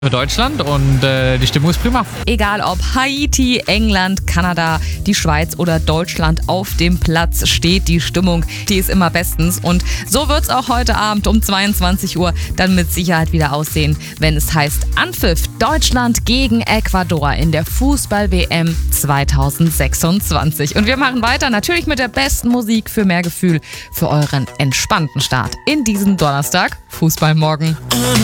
für Deutschland und die Stimmung ist prima. Egal ob Haiti, England, Kanada, die Schweiz oder Deutschland auf dem Platz steht, die Stimmung, die ist immer bestens. Und so wird es auch heute Abend um 22 Uhr dann mit Sicherheit wieder aussehen, wenn es heißt Anpfiff Deutschland gegen Ecuador in der Fußball-WM 2026. Und wir machen weiter natürlich mit der besten Musik für mehr Gefühl für euren entspannten Start in diesen Donnerstag Fußballmorgen.